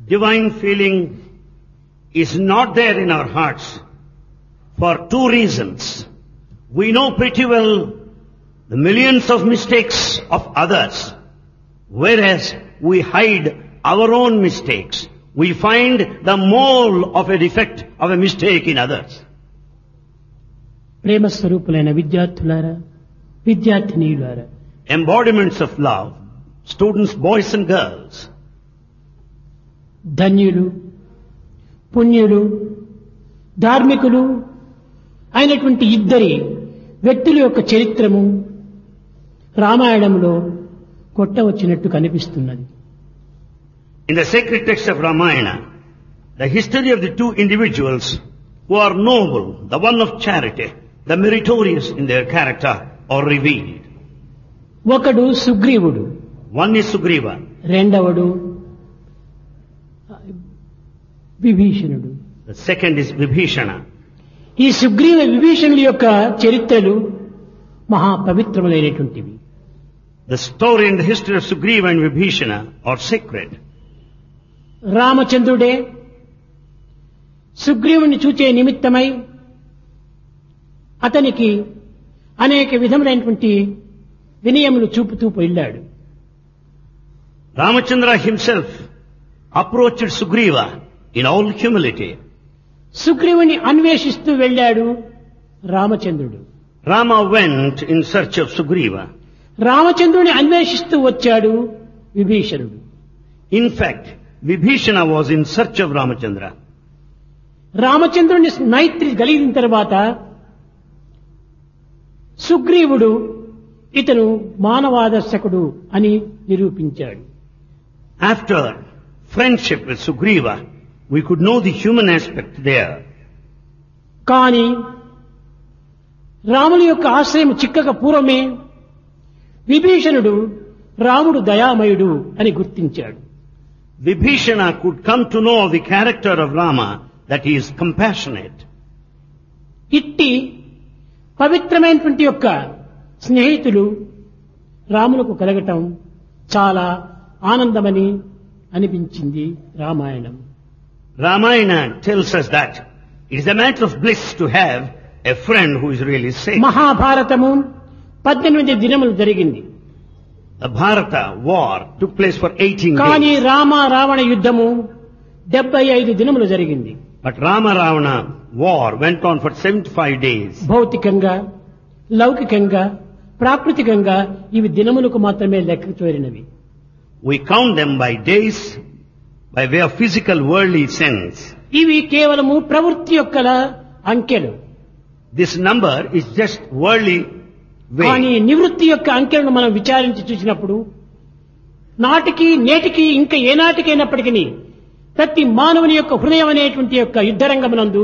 divine feeling is not there in our hearts for two reasons. We know pretty well the millions of mistakes of others, whereas we hide our own mistakes. We find the mole of a defect of a mistake in others. ప్రేమ స్వరూపులైన విద్యార్థులారా, విద్యార్థినీయులారా, Embodiments of love, students, boys and girls, ధన్యులు, పుణ్యులు, ధార్మికులు అయినటువంటి ఇద్దరి వ్యక్తుల యొక్క చరిత్రము రామాయణంలో కొట్టవచ్చినట్టు కనిపిస్తున్నది. in the sacred text of Ramayana, the history of the two individuals who are noble, the one of charity, the meritorious in their character, are revealed. ఒకడు సుగ్రీవుడు, One is Sugriva, రెండవడు విభీషణుడు. the second is Vibhishana. ఈ సుగ్రీవ విభీషణుల యొక్క చరిత్రలు మహా పవిత్రములైనటువంటివి. The story and the history of Sugriva and Vibhishana are sacred. రామచంద్రుడే సుగ్రీవుని చూచే నిమిత్తమై అతనికి అనేక విధములైనటువంటి వినయములు చూపుతూ వెళ్ళాడు. Ramachandra himself approached Sugriva in all humility. సుగ్రీవుని అన్వేషిస్తూ వెళ్ళాడు రామచంద్రుడు. Rama went in search of Sugriva. రామచంద్రుని అన్వేషిస్తూ వచ్చాడు విభీషణుడు. In fact, Vibhishana was in search of Ramachandra. రామచంద్రుని మైత్రి కలిగిన తర్వాత సుగ్రీవుడు ఇతను మానవాదర్శకుడు అని నిరూపించాడు. After friendship with Sugriva, we could know the human aspect there. కానీ రాముని యొక్క ఆశ్రయం చిక్కక పూర్వమే విభీషణుడు రాముడు దయామయుడు అని గుర్తించాడు. Vibhishana could come to know the character of Rama, that he is compassionate. ఇట్టి పవిత్రమైనటువంటి యొక్క స్నేహితులు రాములకు కలగటం చాలా ఆనందమని అనిపించింది Ramayanam. Ramayana tells us that it is a matter of bliss to have a friend who is really safe. మహాభారతము 18 దినములు జరిగింది. The Bharata war took place for 18 కానీ days. రామ రావణ యుద్ధము 75 దినములు జరిగింది. But Rama-Ravana war went on for 75 days. భౌతికంగా, లౌకికంగా, ప్రాకృతికంగా ఇవి దినములకు మాత్రమే లెక్క చేరినవి. We count them by days, by way of physical worldly sense. ఇవి కేవలము ప్రవృత్తి యొక్క అంకెలు. This number is just worldly కానీ way. నివృత్తి యొక్క అంకెలను మనం విచారించి చూసినప్పుడు నాటికి నేటికి ఇంకా ఏనాటికైనప్పటికీ ప్రతి మానవుని యొక్క హృదయం అనేటువంటి యొక్క యుద్ధరంగమునందు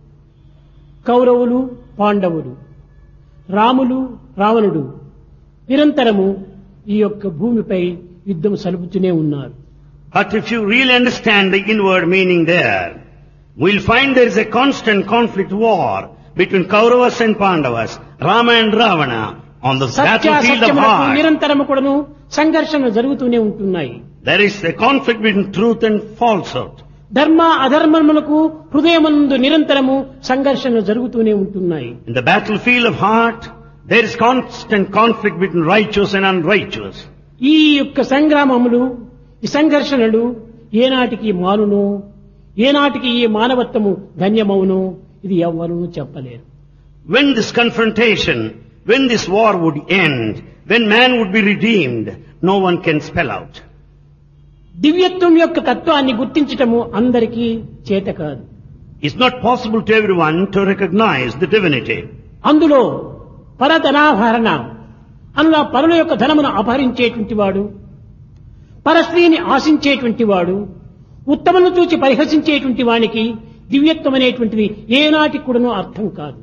కౌరవులు, పాండవులు, రాములు, రావణుడు నిరంతరము ఈ యొక్క భూమిపై యుద్ధం సలుపుతూనే ఉన్నారు. But if you really understand the inward meaning there, we'll find there is a constant conflict war between Kauravas and Pandavas, Rama and Ravana on the battlefield of సత్యాసత్యములకు heart. నిరంతరము కూడాను సంఘర్షణలు జరుగుతూనే ఉంటున్నాయి. There is a conflict between truth and falsehood. ధర్మ అధర్మములకు హృదయమందు నిరంతరము సంఘర్షణలు జరుగుతూనే ఉంటున్నాయి. In the battlefield of heart, there is constant conflict between righteous and unrighteous. ఈ యొక్క సంగ్రామములు, ఈ సంఘర్షణలు ఏనాటికి మానునో, ఏనాటికి ఈ మానవత్వము ధన్యమవునో ఇది ఎవ్వరూ చెప్పలేరు. When this confrontation, when this war would end, when man would be redeemed, no one can spell out. దివ్యత్వం యొక్క తత్వాన్ని గుర్తించటము అందరికీ చేత కాదు. It's not possible to everyone to recognize the divinity. అందులో పరధనాభరణ అందులో పరుల యొక్క ధనమును అపహరించేటువంటి వాడు, పరస్త్రీని ఆశించేటువంటి వాడు, ఉత్తమను చూచి పరిహసించేటువంటి వానికి దివ్యత్వం అనేటువంటిది ఏనాటికి కూడాను అర్థం కాదు.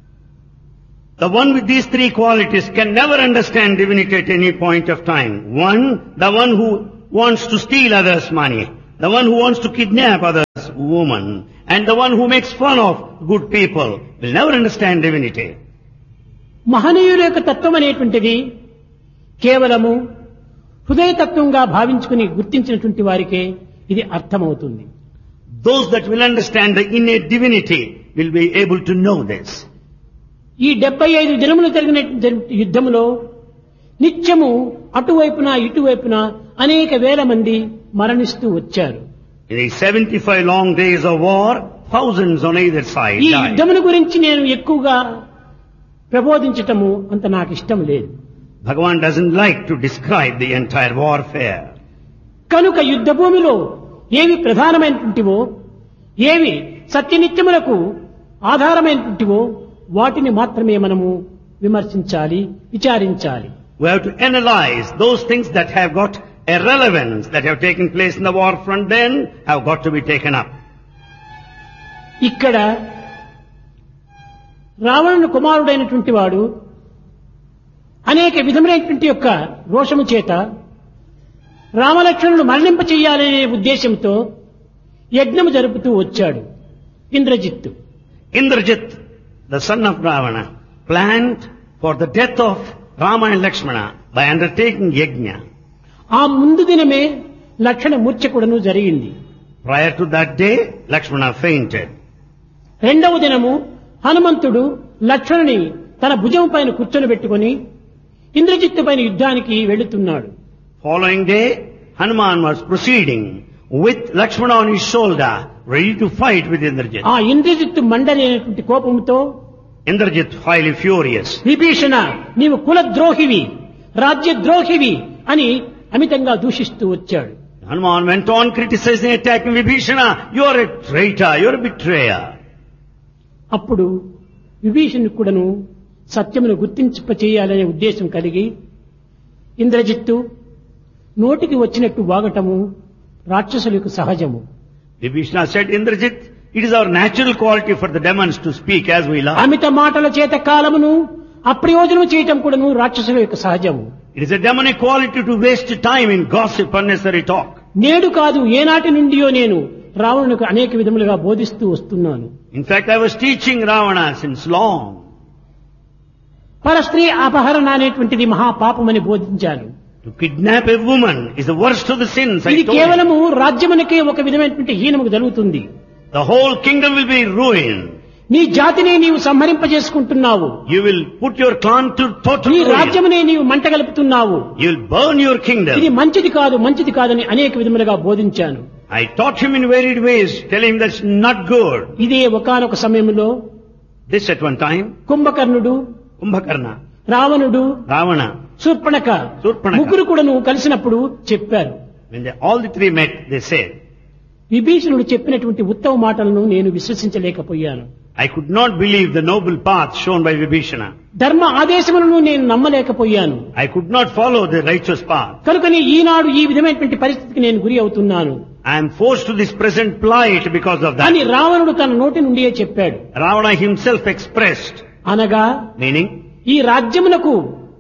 The one with these three qualities can never understand divinity at any point of time. One, the one who wants to steal others' money, the one who wants to kidnap others' woman, and the one who makes fun of good people will never understand divinity. మహనీయుల యొక్క తత్వం అనేటువంటిది కేవలము హృదయతత్వంగా భావించుకుని గుర్తించినటువంటి వారికే ఇది అర్థమవుతుంది. Those that will understand the innate divinity will be able to know this. ఈ 75 దినములు జరిగిన యుద్ధములో నిత్యము అటువైపున ఇటువైపున అనేక వేల మంది మరణిస్తూ వచ్చారు. In the 75 long days of war, thousands on either side ఈ died. యుద్ధముల గురించి నేను ఎక్కువగా ప్రబోధించటము అంత నాకు ఇష్టం లేదు. Bhagavan doesn't like to describe the entire warfare. కనుక యుద్ధ భూమిలో ఏవి ప్రధానమైనటువంటివో, ఏవి సత్యనిత్యములకు ఆధారమైనటువంటివో వాటిని మాత్రమే మనము విమర్శించాలి, విచారించాలి. We have to analyze those things that have got a relevance, that have taken place in the war front then, have got to be taken up. ఇక్కడ రావణుని కుమారుడైనటువంటి వాడు అనేక విధములైనటువంటి యొక్క రోషము చేత రామలక్ష్మణులు మరణింప చెయ్యాలనే ఉద్దేశంతో యజ్ఞము జరుపుతూ వచ్చాడు Indrajit. Indrajit, the son of Ravana, planned for the death of Rama and Lakshmana by undertaking yajna. ఆ ముందు దినమే లక్షణ మూర్ఛకుడను జరిగింది. Prior to that day, Lakshmana fainted. రెండవ దినము హనుమంతుడు లక్ష్మణుని తన భుజం పైన కూర్చొని ఇంద్రజిత్తు పైన యుద్ధానికి వెళుతున్నాడు. Following day, Hanuman was proceeding with Lakshmana on his shoulder, ready to fight with Indrajit. ఆ ఇంద్రజిత్తు మండలేనటువంటి కోపంతో Indrajit, highly furious, విభీషణ నీవు కులద్రోహివి, రాజ్యద్రోహివి అని అమితంగా దూషిస్తూ వచ్చాడు. Hanuman went on criticizing, attacking Vibhishana. You are a traitor, you are a betrayer. అప్పుడు విభీషణుడు కూడాను సత్యమును గుర్తింప చేయాలనే ఉద్దేశం కలిగి ఇంద్రజిత్తు నోటికి వచ్చినట్టు వాగటము రాక్షసులకు సహజము. Vibhishana said, Indrajit, it is our natural quality for the demons to speak as we love. అమిత మాటల చేత కాలమును అప్రయోజనం చేయటం కూడాను రాక్షసుల యొక్క సహజము. It is a demonic quality to waste time in gossip, unnecessary talk. నేడు కాదు ఏనాటి నుండియో నేను రావణునికి అనేక విధములుగా బోధిస్తూ వస్తున్నాను. In fact, I was teaching Ravana since long. పరస్త్రీ అపహరణ అనేటువంటిది మహాపాపమని బోధించాను. To kidnap a woman is the worst of the sins. ఇది I told కేవలము రాజ్యమునకే ఒక విధమైనటువంటి హీనము జరుగుతుంది. you. The whole kingdom will be ruined. నీ జాతిని నీవు సంహరింపజేసుకుంటున్నావు. You will put your clan to total నీ ruin. రాజ్యమునే నీవు మంటగలుపుతున్నావు. You will burn your kingdom. ఇది మంచిది కాదని అనేక విధములుగా బోధించాను. I taught him in varied ways, telling him that's not good. ఇదే ఒకానొక సమయంలో This at one time, కుంభకర్ణుడు, Kumbhakarna, రావణుడు, Ravana, శూర్పణఖ ముగ్గురు కూడాను కలిసినప్పుడు చెప్పారు. when all the three met, they said, విభీషణుడు చెప్పినటువంటి ఉత్తమ మాటలను నేను విశ్వసించలేకపోయాను. I could not believe the noble path shown by Vibhishana. ధర్మ ఆదేశములను నేను నమ్మలేకపోయాను. I could not follow the righteous path. కనుకని ఈనాడు ఈ విధమైనటువంటి పరిస్థితికి నేను గురి అవుతున్నాను I am forced to this present plight because of అని that. రావణుడు తన నోటి నుండియే చెప్పాడు. Ravana himself expressed, అనగా meaning, ఈ రాజ్యమునకు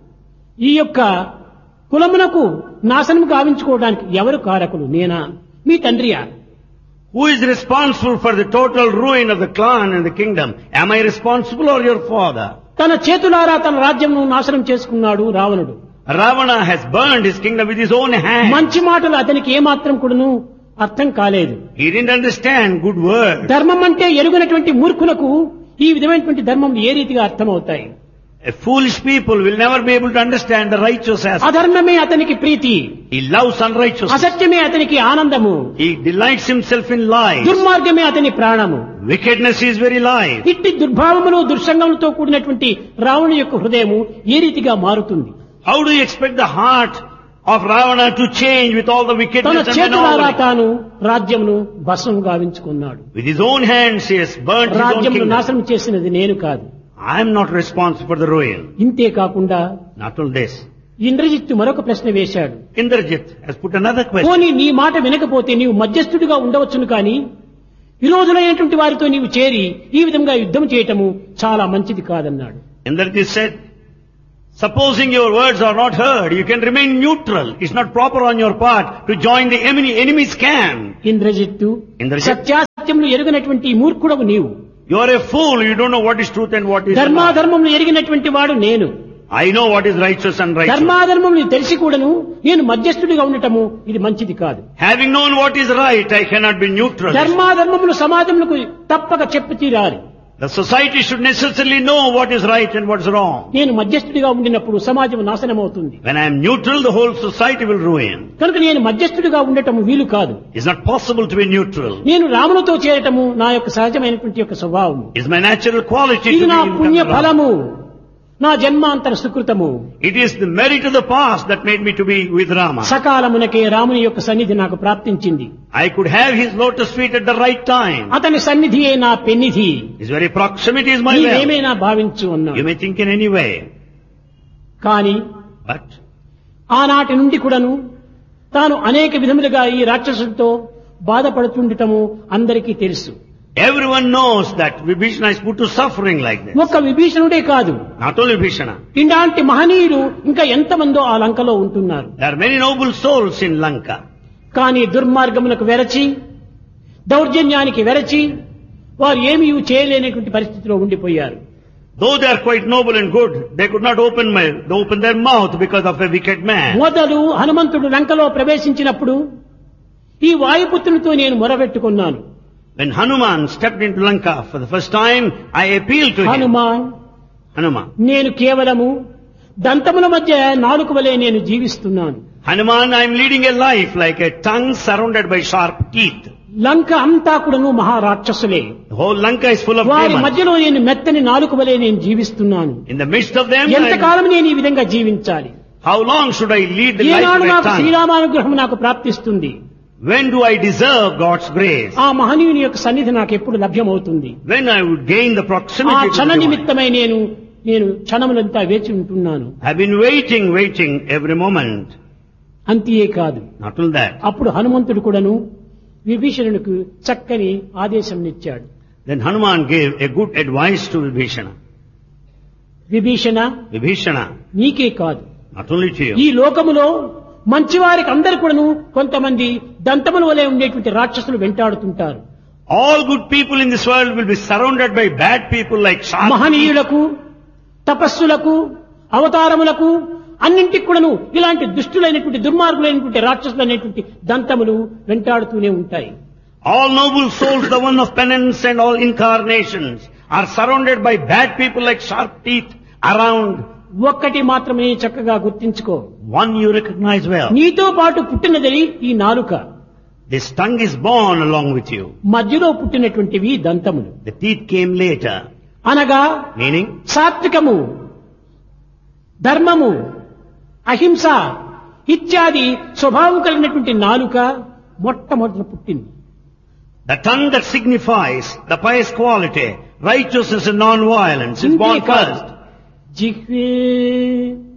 ఈ యొక్క కులమునకు నాశనం గావించుకోవడానికి ఎవరు కారకులు? నేనా, మీ తండ్రియా? who is responsible for the total ruin of the clan and the kingdom? Am I responsible or your father? తన చేతులారా తన రాజ్యమును నాశనం చేసుకున్నాడు రావణుడు. Ravana has burned his kingdom with his own hand. మంచి మాటలు అతనికి ఏమాత్రం కూడాను అర్థం కాలేదు. He didn't understand good words. ధర్మం అంటే ఎరుగనటువంటి మూర్ఖులకు ఈ విధమైనటువంటి ధర్మం ఏ రీతిగా అర్థమవుతాయి? A foolish people will never be able to understand the righteous aspect. అధర్మమే అతనికి ప్రీతి, He loves unrighteousness. అసత్యమే అతనికి ఆనందము, He delights himself in lies. దుర్మార్గమే అతని ప్రాణము. Wickedness is very life. ఇట్టి దుర్భావములు దుర్సంగములతో కూడినటువంటి రావణు యొక్క హృదయము ఏ రీతిగా మారుతుంది? How do you expect the heart of Ravana to change with all the తన wickedness and చేతులారా all? తాను రాజ్యమును భస్మం గావించుకున్నాడు. With his own hands he has burnt his own రాజ్యమును kingdom. నాశనం చేసినది నేను కాదు. I am not responsible for the ruin. ఇంతే కాకుండా Not only this, ఇంద్రజిత్తు మరొక ప్రశ్న వేశాడు. Indrajit has put another question. పోనీ నీ మాట వినకపోతే నీవు మధ్యస్థుడిగా ఉండవచ్చును కానీ విరోధులైనటువంటి వారితో నీవు చేరి ఈ విధంగా యుద్ధం చేయటము చాలా మంచిది కాదన్నాడు. Indrajit said, supposing your words are not heard, you can remain neutral. It's not proper on your part to join the enemy's camp. Indrajit, సత్యాసత్యములు ఎరుగనటువంటి మూర్ఖుడవు నీవు. You are a fool. You don't know what is truth and what is not. ధర్మాధర్మములు ఎరిగినటువంటి వాడు నేను. I know what is righteous and righteous. ధర్మాధర్మములు తెలిసి కూడాను నేను మధ్యస్థుడిగా ఉండటము ఇది మంచిది కాదు. Having known what is right, I cannot be neutral. ధర్మాధర్మములు సమాజములకు తప్పక చెప్పి తీరాలి. The society should necessarily know what is right and what is wrong. నేను మధ్యస్థుడిగా ఉండినప్పుడు సమాజం నాశనం అవుతుంది. When I am neutral, the whole society will ruin. కనుక నేను మధ్యస్థుడిగా ఉండటం వీలు కాదు. It's not possible to be neutral. నేను రామునితో చేరటము నా యొక్క సహజమైనటువంటి యొక్క స్వభావం. It's my natural quality ఇది to నా be పుణ్య ఫలము, నా జన్మాంతర సుకృతము. It is the merit of the past that made me to be with Rama. సకాలమునకే రాముని యొక్క సన్నిధి నాకు ప్రాప్తించింది. I could have his lotus feet at the right time. అతని సన్నిధియే నా పెన్నిధి. His very proximity is my well. నీవేమైనా భావించు అన్నాడు. You may think in any way. కానీ But ఆనాటి నుండి కూడాను తాను అనేక విధములుగా ఈ రాక్షసులతో బాధపడుతుండటము అందరికీ తెలుసు. everyone knows that Vibhishana is put to suffering like this. ఒక్క విభీషణుడే కాదు, Not only Vibhishana. ఇలాంటి మహనీయులు ఇంకా ఎంతమందో ఆ లంకలో ఉంటున్నారు. There are many noble souls in Lanka. కానీ దుర్మార్గములకు వెరచి, దౌర్జన్యానికి వెరచి వారు ఏమీ చేయలేనటువంటి పరిస్థితిలో ఉండిపోయారు. Though they are quite noble and good, they could not open their mouth because of a wicked man. మొదలు హనుమంతుడు లంకలో ప్రవేశించినప్పుడు ఈ వాయుపుత్రునితో నేను మొరబెట్టుకున్నాను. When Hanuman stepped into Lanka for the first time, I appealed to him. Hanuman. నేను కేవలము దంతముల మధ్య నాలుక వలె నేను జీవిస్తున్నాను. Hanuman, I am leading a life like a tongue surrounded by sharp teeth. లంక అంతా కూడాను మహారాక్షసులే. The whole Lanka is full of వారి demons. మధ్యలో నేను మెత్తని నాలుక వలె నేను జీవిస్తున్నాను. In the midst of them, ఎంతకాలం నేను ఈ విధంగా జీవించాలి? how long should I lead the life ఏనాడు of a నాకు tongue? శ్రీరామానుగ్రహం నాకు ప్రాప్తిస్తుంది? When do I deserve God's grace? ఆ మహనీయుని యొక్క సన్నిధి నాకు ఎప్పుడు లభ్యమవుతుంది? When I would gain the ఆ proximity to the క్షణ divine. నిమిత్తమై నేను క్షణములంతా వేచి ఉంటున్నాను. I've been waiting every moment. అంతే కాదు, Not only that. అప్పుడు హనుమంతుడు కూడాను విభీషణునికి చక్కని ఆదేశం ఇచ్చాడు. Then Hanuman gave a good advice to Vibhishana. Vibhishana, నీకే కాదు, not only to ఈ you. లోకములో మంచివారికి అందరు కూడాను కొంతమంది దంతముల వలె ఉండేటువంటి రాక్షసులు వెంటాడుతుంటారు. All good people in this world will be surrounded by bad people like sharp teeth. మహనీయులకు, తపస్సులకు, అవతారములకు అన్నింటికి కూడాను ఇలాంటి దుష్టులైనటువంటి దుర్మార్గులైనటువంటి రాక్షసులు అనేటువంటి దంతములు వెంటాడుతూనే ఉంటాయి. All noble souls, the one of penance and all incarnations, are surrounded by bad people like sharp teeth around. ఒక్కటి మాత్రమే చక్కగా గుర్తించుకో, One you recognize well. నీతో పాటు పుట్టినది ఈ నాలుక, This tongue is born along with you. మధ్యలో పుట్టినటువంటివి దంతములు. The teeth came later. అనగా Meaning, సాత్వికము, ధర్మము, అహింస ఇత్యాది స్వభావం కలిగినటువంటి నాలుక మొట్టమొదట పుట్టింది. the tongue that signifies the pious quality, righteousness and non-violence, is born ఇంతే కాదు, first. జిహ్వే